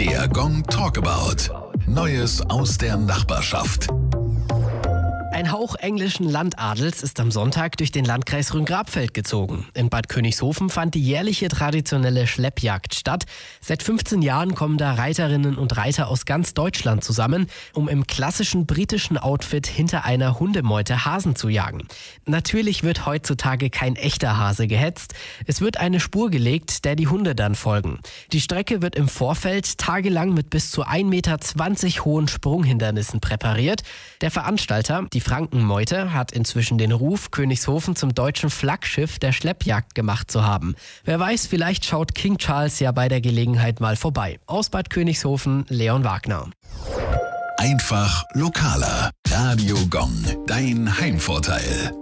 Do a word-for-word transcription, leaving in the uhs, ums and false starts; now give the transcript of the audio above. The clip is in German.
Der Gong Talkabout. Neues aus der Nachbarschaft. Ein Hauch englischen Landadels ist am Sonntag durch den Landkreis Rhön-Grabfeld gezogen. In Bad Königshofen fand die jährliche traditionelle Schleppjagd statt. Seit fünfzehn Jahren kommen da Reiterinnen und Reiter aus ganz Deutschland zusammen, um im klassischen britischen Outfit hinter einer Hundemeute Hasen zu jagen. Natürlich wird heutzutage kein echter Hase gehetzt. Es wird eine Spur gelegt, der die Hunde dann folgen. Die Strecke wird im Vorfeld tagelang mit bis zu ein Meter zwanzig hohen Sprunghindernissen präpariert. Der Veranstalter, die Frankenmeute, hat inzwischen den Ruf, Königshofen zum deutschen Flaggschiff der Schleppjagd gemacht zu haben. Wer weiß, vielleicht schaut King Charles ja bei der Gelegenheit mal vorbei. Aus Bad Königshofen, Leon Wagner. Einfach lokaler. Radio Gong, dein Heimvorteil.